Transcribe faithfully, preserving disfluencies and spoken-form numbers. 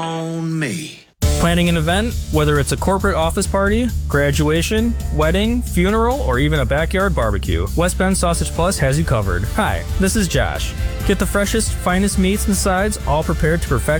on me. Planning an event, whether it's a corporate office party, graduation, wedding, funeral, or even a backyard barbecue, West Bend Sausage Plus has you covered. Hi, this is Josh. Get the freshest, finest meats and sides, all prepared to perfection